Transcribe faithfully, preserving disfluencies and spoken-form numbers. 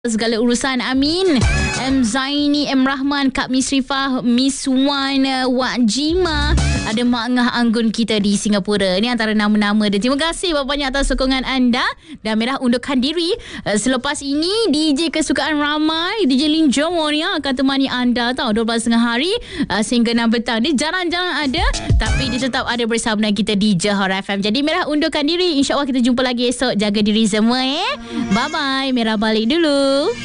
segala urusan, amin. M. Zaini, M. Rahman, Kak Misrifah, Miss Wan, Wak Jima, ada Mak Ngah Anggun kita di Singapura. Ini antara nama-nama dia. Terima kasih banyak atas sokongan anda. Dan Merah undurkan diri. Selepas ini D J kesukaan ramai, D J Lin Jomon yang akan temani anda tahu dua belas tengah hari sehingga enam petang. Dia jarang-jarang ada, tapi dia tetap ada bersama dengan kita di Johor F M. Jadi Merah undurkan diri. InsyaAllah kita jumpa lagi esok. Jaga diri semua eh. Bye-bye. Merah balik dulu.